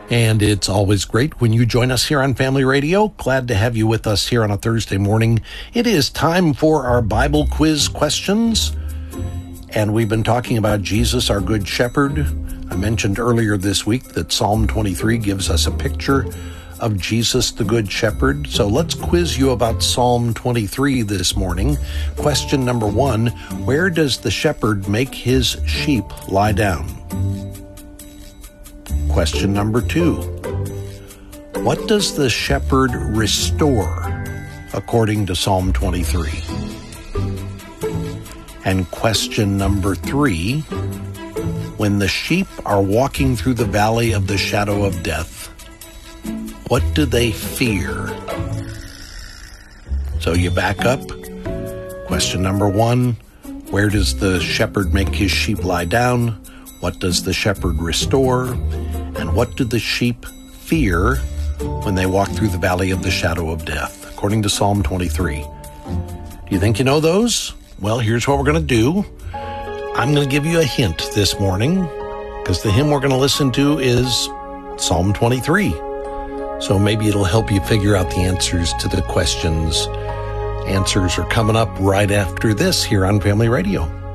And it's always great when you join us here on Family Radio. Glad to have you with us here on a Thursday morning. It is time for our Bible quiz questions. And we've been talking about Jesus, our Good Shepherd. I mentioned earlier this week that Psalm 23 gives us a picture of Jesus, the Good Shepherd. So let's quiz you about Psalm 23 this morning. Question number 1, where does the shepherd make his sheep lie down? Question number 2, what does the shepherd restore according to Psalm 23? And question number 3, when the sheep are walking through the valley of the shadow of death, what do they fear? So you back up. Question number 1, where does the shepherd make his sheep lie down? What does the shepherd restore? And what do the sheep fear when they walk through the valley of the shadow of death, according to Psalm 23? Do you think you know those? Well, here's what we're going to do. I'm going to give you a hint this morning, because the hymn we're going to listen to is Psalm 23. So maybe it'll help you figure out the answers to the questions. Answers are coming up right after this here on Family Radio.